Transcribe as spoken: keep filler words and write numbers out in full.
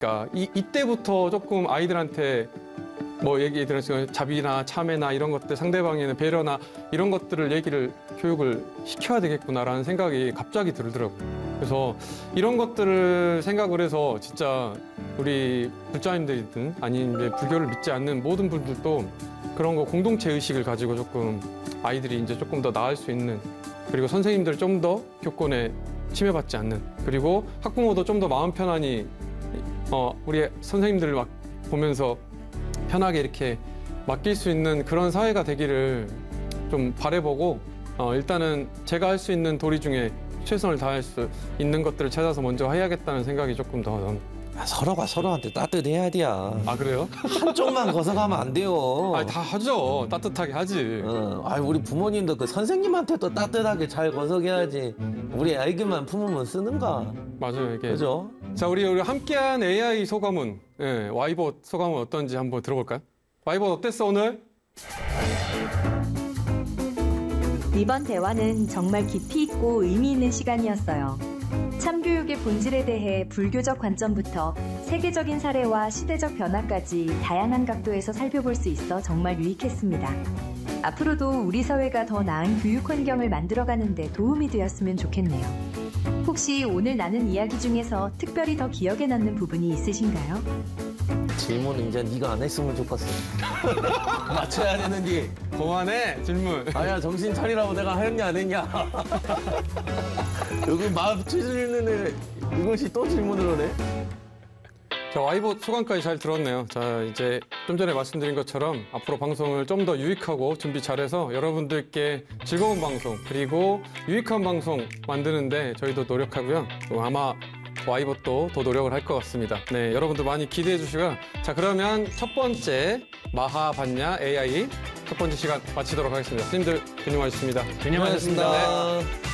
그러니까 이, 이때부터 조금 아이들한테 뭐 얘기 들으시면 자비나 참회나 이런 것들 상대방에는 배려나 이런 것들을 얘기를 교육을 시켜야 되겠구나라는 생각이 갑자기 들더라고요. 그래서 이런 것들을 생각을 해서 진짜 우리 불자님들이든 아니면 이제 불교를 믿지 않는 모든 분들도 그런 거 공동체 의식을 가지고 조금 아이들이 이제 조금 더 나을 수 있는 그리고 선생님들 좀 더 교권에 침해받지 않는 그리고 학부모도 좀 더 마음 편안히 어 우리 선생님들을 막 보면서 편하게 이렇게 맡길 수 있는 그런 사회가 되기를 좀 바라보고 어, 일단은 제가 할 수 있는 도리 중에 최선을 다할 수 있는 것들을 찾아서 먼저 해야겠다는 생각이 조금 더. 아, 서로가 서로한테 따뜻해야 돼야. 아 그래요? 한쪽만 거서가면 안 돼요. 아 다 하죠. 따뜻하게 하지. 어, 아 우리 부모님도 그 선생님한테도 따뜻하게 잘 거석해야지. 우리 아이들만 품으면 쓰는가. 맞아요 이게. 그죠? 자 우리 우리 함께한 에이아이 소감은 예, 와이봇 소감은 어떤지 한번 들어볼까요? 와이봇 어땠어 오늘? 이번 대화는 정말 깊이 있고 의미 있는 시간이었어요. 참교육의 본질에 대해 불교적 관점부터 세계적인 사례와 시대적 변화까지 다양한 각도에서 살펴볼 수 있어 정말 유익했습니다. 앞으로도 우리 사회가 더 나은 교육 환경을 만들어가는 데 도움이 되었으면 좋겠네요. 혹시 오늘 나눈 이야기 중에서 특별히 더 기억에 남는 부분이 있으신가요? 질문은 이제 네가 안 했으면 좋겠어. 맞춰야 되는지. 그만해 질문. 아야 정신 차리라고 내가 했냐 안 했냐. 여기 맞추는 이것이 또 질문을 하네. 자 와이봇 소감까지 잘 들었네요. 자 이제 좀 전에 말씀드린 것처럼 앞으로 방송을 좀 더 유익하고 준비 잘해서 여러분들께 즐거운 방송 그리고 유익한 방송 만드는데 저희도 노력하고요. 아마 와이봇도 더 노력을 할 것 같습니다. 네, 여러분들 많이 기대해 주시고요. 자 그러면 첫 번째 마하반야 에이아이 첫 번째 시간 마치도록 하겠습니다. 선생님들 고생하셨습니다. 고생하셨습니다. 네.